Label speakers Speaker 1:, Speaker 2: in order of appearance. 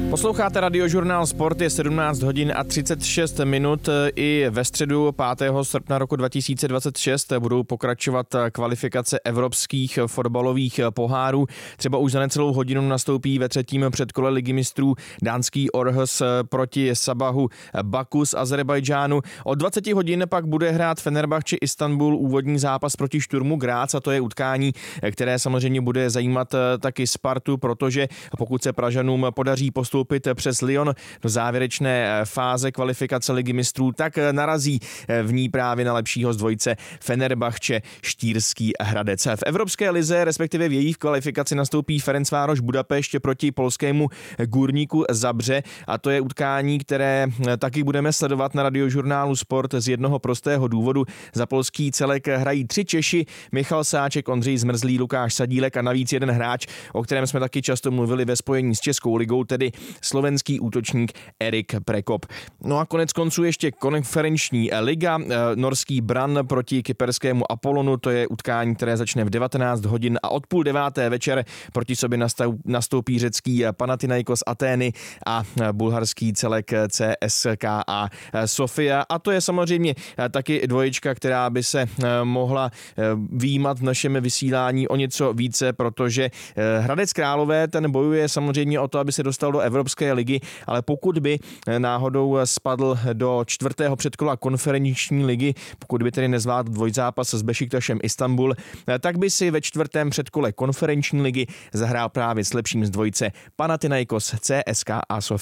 Speaker 1: Posloucháte Radiožurnál Sport, je 17 hodin a 36 minut. I ve středu 5. srpna roku 2026 budou pokračovat kvalifikace evropských fotbalových pohárů. Třeba už za necelou hodinu nastoupí ve třetím předkole Ligy mistrů dánský Aarhus proti Sabahu Baku z Azerbajdžánu. Od 20 hodin pak bude hrát Fenerbahce Istanbul úvodní zápas proti Šturmu Graz, a to je utkání, které samozřejmě bude zajímat taky Spartu, protože pokud se Pražanům podaří postoupit přes Lyon do závěrečné fáze kvalifikace Ligy mistrů, tak narazí v ní právě na lepšího z dvojice Fenerbahce Štýrský Hradec. V Evropské lize, respektive v její kvalifikaci, nastoupí Ferencvároš Budapešť proti polskému Górniku Zabře, a to je utkání, které taky budeme sledovat na Radiožurnálu Sport z jednoho prostého důvodu. Za polský celek hrají 3 Češi, Michal Sáček, Ondřej Zmrzlý, Lukáš Sadílek a navíc jeden hráč, o kterém jsme taky často mluvili ve spojení s Českou ligou, tedy slovenský útočník Erik Prekop. No a konec konců ještě konferenční liga, norský Brann proti kyperskému Apollonu, to je utkání, které začne v 19 hodin a od 8:30 večer proti sobě nastoupí řecký Panathinaikos Atény a bulharský celek CSKA Sofia, a to je samozřejmě taky dvojička, která by se mohla vyjímat v našem vysílání o něco více, protože Hradec Králové, ten bojuje samozřejmě o to, aby se dostal do Evropské ligy, ale pokud by náhodou spadl do 4. předkola konferenční ligy, pokud by tedy nezvládl dvojzápas s Bešiktašem Istanbul, tak by si ve 4. předkole konferenční ligy zahrál právě s lepším z dvojice Panathinaikos CSKA Sofia.